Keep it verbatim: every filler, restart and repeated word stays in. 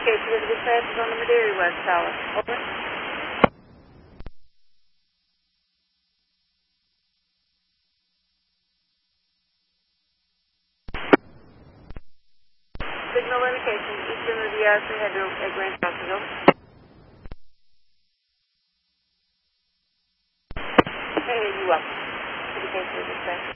indication that the dispatch is on the Madeira West Tower. Over. Signal indication, eastern of the Ashley Headroom at Grand Hospital. Hey, you up. Indication of dispatch.